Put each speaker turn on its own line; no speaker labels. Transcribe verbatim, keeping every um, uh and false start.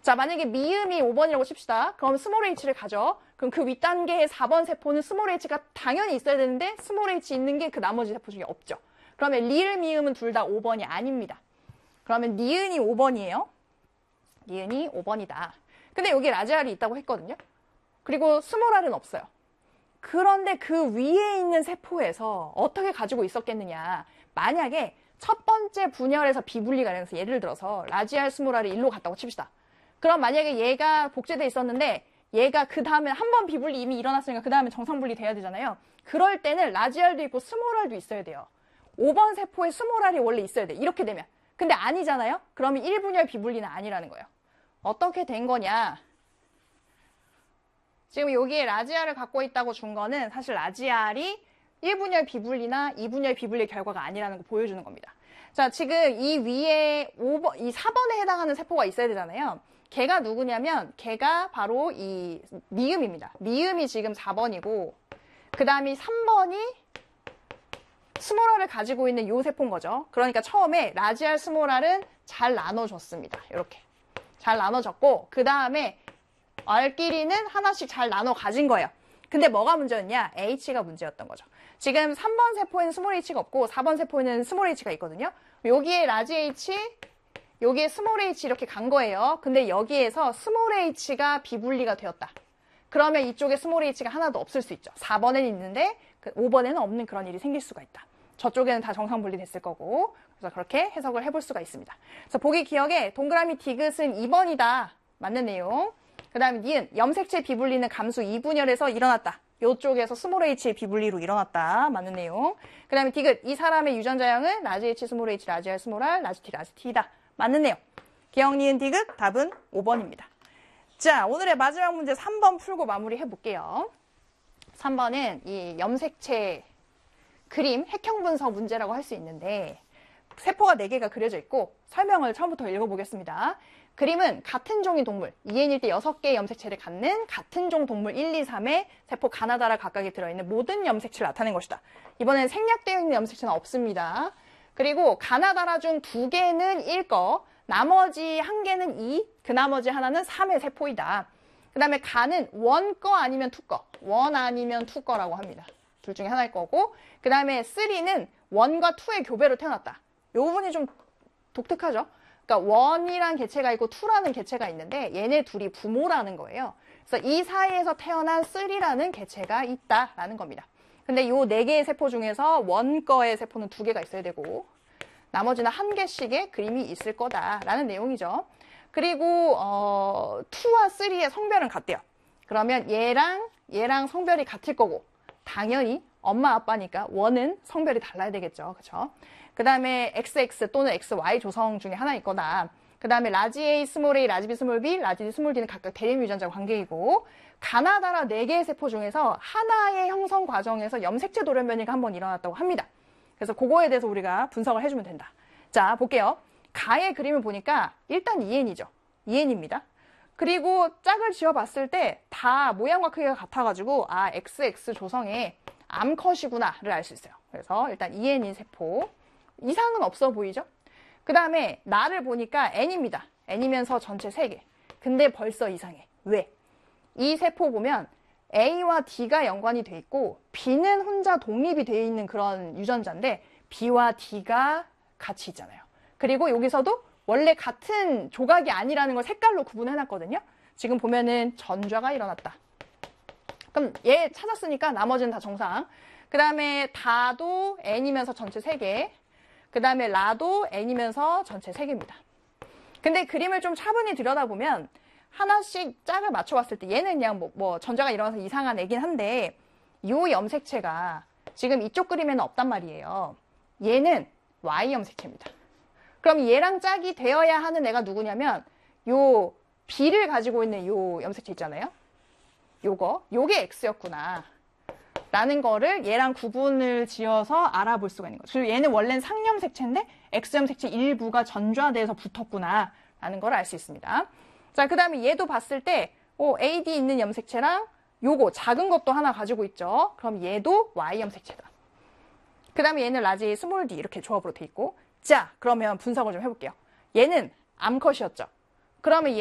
자, 만약에 미음이 오 번이라고 칩시다. 그럼 스몰 h를 가져. 그럼 그 윗단계의 사 번 세포는 스몰 h가 당연히 있어야 되는데 스몰 h 있는 게 그 나머지 세포 중에 없죠. 그러면 리을, 미음은 둘 다 오 번이 아닙니다. 그러면 니은이 오 번이에요. 니은이 오 번이다. 근데 여기 라지 R이 있다고 했거든요. 그리고 스몰 R은 없어요. 그런데 그 위에 있는 세포에서 어떻게 가지고 있었겠느냐. 만약에 첫 번째 분열에서 비분리가 되면서 예를 들어서 라지 R, 스몰 R이 일로 갔다고 칩시다. 그럼 만약에 얘가 복제돼 있었는데 얘가 그 다음에 한 번 비분리 이미 일어났으니까 그 다음에 정상분리 돼야 되잖아요. 그럴 때는 라지 R도 있고 스몰 R도 있어야 돼요. 오 번 세포에 스몰 R이 원래 있어야 돼. 이렇게 되면. 근데 아니잖아요. 그러면 일 분열 비분리는 아니라는 거예요. 어떻게 된 거냐. 지금 여기에 라지 R을 갖고 있다고 준 거는 사실 라지 R이 일 분열 비분리나 이 분열 비분리 결과가 아니라는 거 보여주는 겁니다. 자, 지금 이 위에 오 번, 이 사 번에 해당하는 세포가 있어야 되잖아요. 걔가 누구냐면 걔가 바로 이 미음입니다. 미음이 지금 사 번이고 그 다음에 삼 번이 스몰 R을 가지고 있는 요 세포인 거죠. 그러니까 처음에 라지 R, 스몰 R은 잘 나눠줬습니다. 이렇게 잘 나눠졌고 그 다음에 R끼리는 하나씩 잘 나눠 가진 거예요. 근데 뭐가 문제였냐? H가 문제였던 거죠. 지금 삼 번 세포에는 스몰 h가 없고 사 번 세포에는 스몰 h가 있거든요. 여기에 라지 H, 여기에 스몰 h 이렇게 간 거예요. 근데 여기에서 스몰 h가 비분리가 되었다. 그러면 이쪽에 스몰 h가 하나도 없을 수 있죠. 사 번에는 있는데 오 번에는 없는 그런 일이 생길 수가 있다. 저쪽에는 다 정상 분리됐을 거고. 그래서 그렇게 해석을 해볼 수가 있습니다. 그래서 보기 기억에 동그라미 디귿은 이 번이다. 맞는 내용. 그 다음에 니은, 염색체 비분리는 감수 이 분열에서 일어났다. 이쪽에서 스몰 h의 비분리로 일어났다. 맞는 내용. 그 다음에 디귿, 이 사람의 유전자형은 라지 H, 스몰 h, 라지 R, 스몰 R, 라지 T, 라지 T다. 맞는 내용. 기억, 니은, 디귿, 답은 오 번입니다. 자, 오늘의 마지막 문제 삼 번 풀고 마무리 해볼게요. 삼 번은 이 염색체 그림, 핵형 분석 문제라고 할 수 있는데 세포가 네 개가 그려져 있고 설명을 처음부터 읽어보겠습니다. 그림은 같은 종의 동물, 이 엔일 때 여섯 개의 염색체를 갖는 같은 종 동물 일, 이, 삼의 세포 가나다라 각각에 들어있는 모든 염색체를 나타낸 것이다. 이번엔 생략되어 있는 염색체는 없습니다. 그리고 가나다라 중 두 개는 일 거, 나머지 한 개는 이, 그 나머지 하나는 삼의 세포이다. 그 다음에 가는 원 거 아니면 투 거, 원 아니면 투 거라고 합니다. 둘 중에 하나일 거고, 그 다음에 쓰리는 원과 투의 교배로 태어났다. 이 부분이 좀 독특하죠? 그러니까 원이란 개체가 있고 투라는 개체가 있는데 얘네 둘이 부모라는 거예요. 그래서 이 사이에서 태어난 쓰리라는 개체가 있다라는 겁니다. 근데 요 네 개의 세포 중에서 원 거의 세포는 두 개가 있어야 되고 나머지는 한 개씩의 그림이 있을 거다라는 내용이죠. 그리고 어, 투와 쓰리의 성별은 같대요. 그러면 얘랑 얘랑 성별이 같을 거고 당연히 엄마 아빠니까 원은 성별이 달라야 되겠죠. 그렇죠? 그 다음에 엑스엑스 또는 엑스와이 조성 중에 하나 있거나 그 다음에 라지 A, 스몰 a, 라지 B, 스몰 b, 라지 D, 스몰 d는 각각 대립 유전자 관계이고 가나다라 네 개의 세포 중에서 하나의 형성 과정에서 염색체 돌연 변이가 한번 일어났다고 합니다. 그래서 그거에 대해서 우리가 분석을 해주면 된다. 자, 볼게요. 가의 그림을 보니까 일단 이 엔이죠. 이 엔입니다. 그리고 짝을 지어봤을 때 다 모양과 크기가 같아가지고 아, 엑스엑스 조성의 암컷이구나를 알 수 있어요. 그래서 일단 이 엔인 세포. 이상은 없어 보이죠? 그 다음에 나를 보니까 N입니다. N이면서 전체 세 개. 근데 벌써 이상해. 왜? 이 세포 보면 A와 D가 연관이 돼 있고 B는 혼자 독립이 되어 있는 그런 유전자인데 B와 D가 같이 있잖아요. 그리고 여기서도 원래 같은 조각이 아니라는 걸 색깔로 구분해놨거든요. 지금 보면은 전좌가 일어났다. 그럼 얘 찾았으니까 나머지는 다 정상. 그 다음에 다도 N이면서 전체 세 개. 그 다음에 라도 N이면서 전체 세 개입니다. 근데 그림을 좀 차분히 들여다보면 하나씩 짝을 맞춰봤을 때 얘는 그냥 뭐, 뭐 전자가 일어나서 이상한 애긴 한데 이 염색체가 지금 이쪽 그림에는 없단 말이에요. 얘는 Y 염색체입니다. 그럼 얘랑 짝이 되어야 하는 애가 누구냐면 요 B를 가지고 있는 요 염색체 있잖아요. 요거, 요게 X였구나. 라는 거를 얘랑 구분을 지어서 알아볼 수가 있는 거죠. 그리고 얘는 원래는 상염색체인데 X염색체 일부가 전좌돼서 붙었구나 라는 걸 알 수 있습니다. 자, 그 다음에 얘도 봤을 때 오, 에이 디 있는 염색체랑 요거 작은 것도 하나 가지고 있죠. 그럼 얘도 Y 염색체다. 그 다음에 얘는 라지 A, 스몰 d 이렇게 조합으로 돼 있고 자, 그러면 분석을 좀 해볼게요. 얘는 암컷이었죠. 그러면